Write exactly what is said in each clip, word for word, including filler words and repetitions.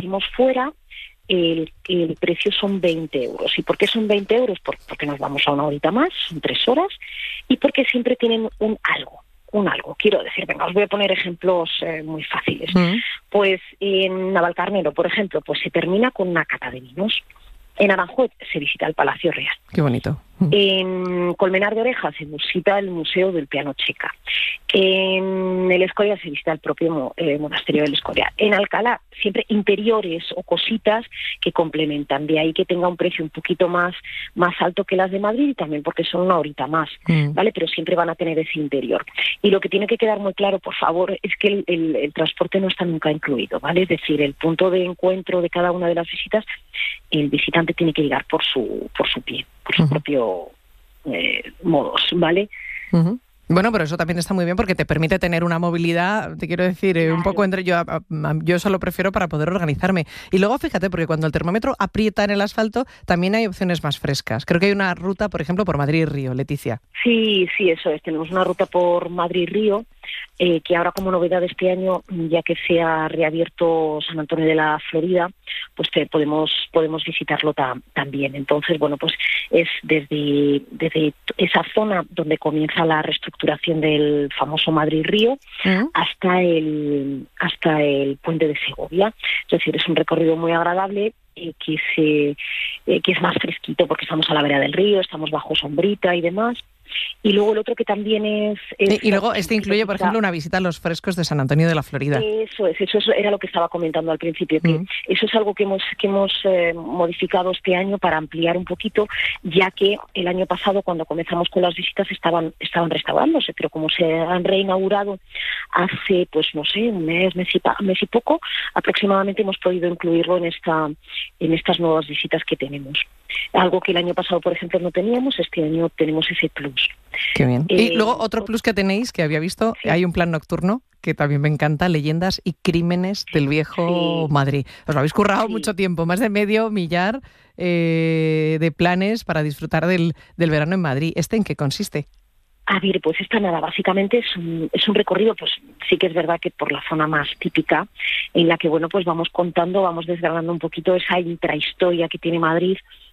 decimos fuera, el, el precio son veinte euros. ¿Y por qué son veinte euros? Por, porque nos vamos a una horita más, son tres horas, y porque siempre tienen un algo. Un algo, quiero decir, venga, os voy a poner ejemplos eh, muy fáciles. Mm. Pues en Navalcarnero, por ejemplo, pues se termina con una cata de vinos. En Aranjuez se visita el Palacio Real. Qué bonito. En Colmenar de Oreja se visita el Museo del Piano Checa. En el Escorial se visita el propio eh, Monasterio del Escorial. En Alcalá, siempre interiores o cositas que complementan. De ahí que tenga un precio un poquito más, más alto que las de Madrid, y también porque son una horita más, mm. ¿vale? Pero siempre van a tener ese interior. Y lo que tiene que quedar muy claro, por favor, es que el, el, el transporte no está nunca incluido, ¿vale? Es decir, el punto de encuentro de cada una de las visitas, el visitante tiene que llegar por su, por su pie, por su uh-huh. propio eh, modos, ¿vale? Uh-huh. Bueno, pero eso también está muy bien porque te permite tener una movilidad, te quiero decir, eh, claro. un poco entre yo, a, a, yo eso lo prefiero para poder organizarme. Y luego fíjate, porque cuando el termómetro aprieta en el asfalto, también hay opciones más frescas. Creo que hay una ruta, por ejemplo, por Madrid y Río, Leticia. Sí, sí, eso es. Tenemos una ruta por Madrid y Río, eh, que ahora como novedad de este año, ya que se ha reabierto San Antonio de la Florida, pues te, podemos podemos visitarlo ta, también. Entonces, bueno, pues es desde, desde esa zona donde comienza la reestructuración del famoso Madrid-Río ¿Mm? hasta el hasta el puente de Segovia. Es decir, es un recorrido muy agradable, eh, que, se, eh, que es más fresquito porque estamos a la vera del río, estamos bajo sombrita y demás. Y luego el otro que también es... es y, y luego este incluye, por ejemplo, una visita a los frescos de San Antonio de la Florida. Eso es, eso es, era lo que estaba comentando al principio, que mm. eso es algo que hemos que hemos eh, modificado este año para ampliar un poquito, ya que el año pasado, cuando comenzamos con las visitas, estaban estaban restaurándose, pero como se han reinaugurado hace, pues no sé, un mes, mes y, pa, mes y poco, aproximadamente hemos podido incluirlo en esta en estas nuevas visitas que tenemos. Algo que el año pasado, por ejemplo, no teníamos, este año tenemos ese plus. Qué bien. Eh, y luego otro plus que tenéis, que había visto, sí. hay un plan nocturno que también me encanta, Leyendas y Crímenes del Viejo sí. Madrid. Os lo habéis currado sí. mucho tiempo, más de medio millar eh, de planes para disfrutar del, del verano en Madrid. ¿Este en qué consiste? A ver, pues esta nada, básicamente es un, es un recorrido, pues sí que es verdad que por la zona más típica, en la que, bueno, pues vamos contando, vamos desgranando un poquito esa intrahistoria que tiene Madrid,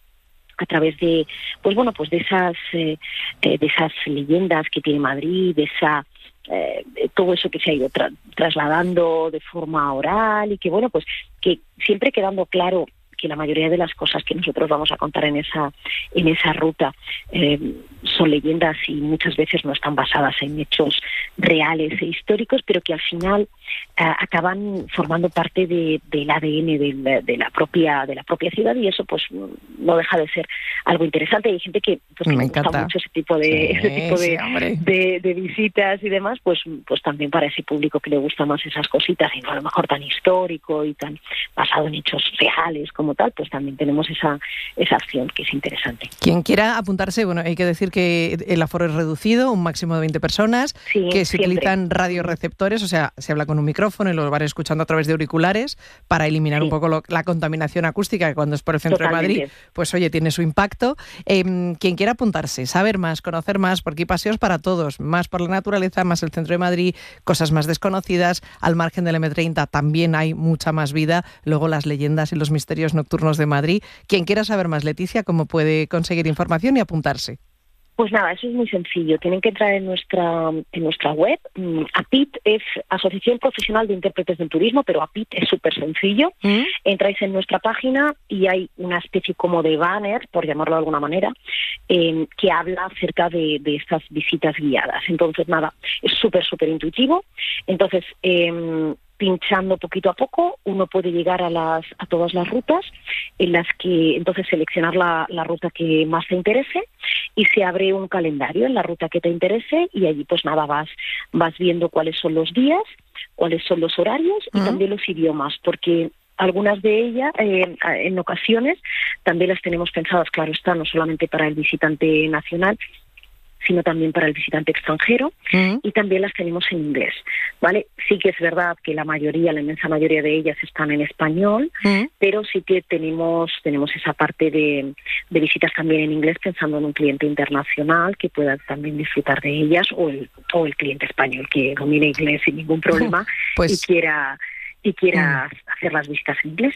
a través de, pues bueno, pues de esas eh, de esas leyendas que tiene Madrid, de esa eh, de todo eso que se ha ido tra- trasladando de forma oral, y que bueno, pues que siempre quedando claro que la mayoría de las cosas que nosotros vamos a contar en esa en esa ruta eh, son leyendas y muchas veces no están basadas en hechos reales e históricos, pero que al final eh, acaban formando parte de, del A D N de, de la propia de la propia ciudad, y eso pues no deja de ser algo interesante. Hay gente que pues me que encanta gusta mucho ese tipo de sí, ese tipo de, sí, de, de visitas y demás, pues pues también para ese público que le gusta más esas cositas y no a lo mejor tan histórico y tan basado en hechos reales como tal, pues también tenemos esa esa opción que es interesante. Quien quiera apuntarse, bueno, hay que decir que el aforo es reducido, un máximo de veinte personas, sí, que se siempre. utilizan radioreceptores, o sea, se habla con un micrófono y lo van escuchando a través de auriculares para eliminar sí. un poco lo, la contaminación acústica, que cuando es por el centro Totalmente. de Madrid, pues oye, tiene su impacto. Eh, quien quiera apuntarse, saber más, conocer más, porque hay paseos para todos, más por la naturaleza, más el centro de Madrid, cosas más desconocidas, al margen del eme treinta también hay mucha más vida, luego las leyendas y los misterios nocturnos de Madrid. Quien quiera saber más, Leticia, ¿cómo puede conseguir información y apuntarse? Pues nada, eso es muy sencillo. Tienen que entrar en nuestra en nuestra web. A P I T es Asociación Profesional de Intérpretes del Turismo, pero A P I T es súper sencillo. ¿Mm? Entráis en nuestra página y hay una especie como de banner, por llamarlo de alguna manera, eh, que habla acerca de, de estas visitas guiadas. Entonces, nada, es súper, súper intuitivo. Entonces, eh, pinchando poquito a poco, uno puede llegar a las a todas las rutas, en las que entonces seleccionar la, la ruta que más te interese, y se abre un calendario en la ruta que te interese, y allí pues nada, vas vas viendo cuáles son los días, cuáles son los horarios y uh-huh. también los idiomas, porque algunas de ellas, eh, en ocasiones, también las tenemos pensadas, claro está, no solamente para el visitante nacional, sino también para el visitante extranjero, uh-huh. y también las tenemos en inglés, ¿vale? Sí que es verdad que la mayoría, la inmensa mayoría de ellas están en español, uh-huh. pero sí que tenemos tenemos esa parte de, de visitas también en inglés, pensando en un cliente internacional que pueda también disfrutar de ellas, o el, o el cliente español que domine inglés sin ningún problema pues... y quiera... y quiera mm. hacer las visitas en inglés.